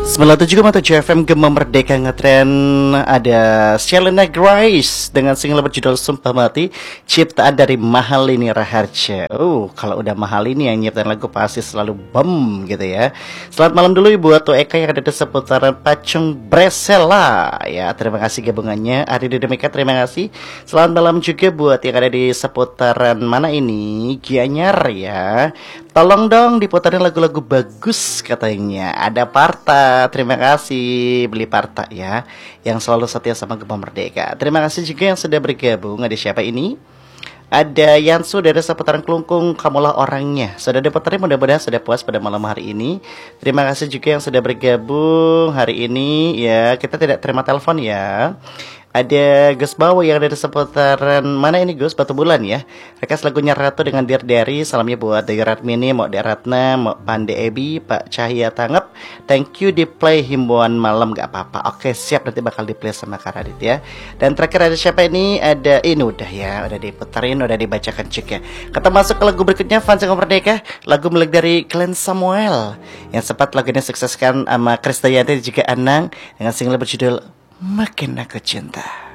97,7 FM Gema Merdeka ngetren. Ada Shalina Grace dengan single berjudul Sumpah Mati, ciptaan dari Mahalini Raharja. Kalau udah Mahalini yang nyiptain lagu pasti selalu bom gitu ya. Selamat malam dulu buat Tuh Eka yang ada di seputaran Pacung Bresela ya. Terima kasih gabungannya. Ari Dedemeka terima kasih. Selamat malam juga buat yang ada di seputaran mana ini, Gianyar ya. Tolong dong diputarin lagu-lagu bagus katanya. Ada Parta, terima kasih beli Parta ya, yang selalu setia sama Gema Merdeka. Terima kasih juga yang sudah bergabung. Ada siapa ini? Ada Yansu dari seputaran Kelungkung, kamulah orangnya. Sudah diputarin, mudah-mudahan sudah puas pada malam hari ini. Terima kasih juga yang sudah bergabung hari ini ya. Kita tidak terima telepon ya. Ada Gus Bawo yang ada di seputaran mana ini Gus? Batu Bulan ya. Rekas lagunya Ratu dengan Dear Diary. Salamnya buat Dewi Ratmini, Mok Deratna, Mok Pande Ebi, Pak Cahya Tangep. Thank you di play himbauan malam gak apa-apa. Oke siap, nanti bakal di play sama Kak Radit ya. Dan terakhir ada siapa ini? Ada ini udah ya, udah diputarin, udah dibacakan juga. Kita masuk ke lagu berikutnya, Fans Gema Merdeka. Lagu milik dari Glenn Samuel yang sempat lagunya sukseskan sama Krisdayanti juga Anang dengan single berjudul Makin Aku Cinta.